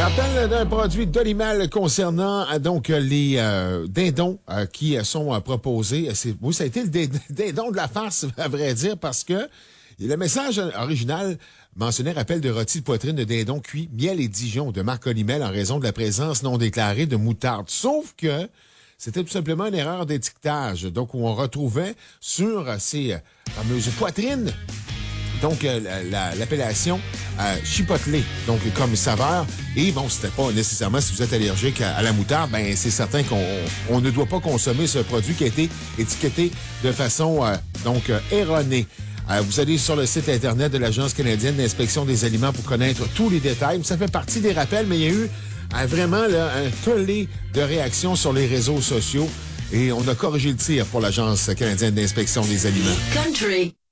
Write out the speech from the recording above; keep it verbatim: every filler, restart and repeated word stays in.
Rappel d'un produit Dolimal concernant euh, donc les euh, dindons euh, qui euh, sont euh, proposés. C'est, oui, ça a été le dé- dindon de la farce, à vrai dire, parce que le message original mentionnait rappel de rôti de poitrine de dindon cuit, miel et Dijon de Marc Olimel en raison de la présence non déclarée de moutarde. Sauf que c'était tout simplement une erreur d'étiquetage. Donc, où on retrouvait sur ces euh, fameuses poitrines donc euh, la, l'appellation euh, chipotelé, donc comme saveur. Et bon, c'était pas nécessairement, si vous êtes allergique à, à la moutarde, ben c'est certain qu'on on ne doit pas consommer ce produit qui a été étiqueté de façon euh, donc euh, erronée. Euh, vous allez sur le site Internet de l'Agence canadienne d'inspection des aliments pour connaître tous les détails. Ça fait partie des rappels, mais il y a eu euh, vraiment là, un tollé de réactions sur les réseaux sociaux et on a corrigé le tir pour l'Agence canadienne d'inspection des aliments. Country.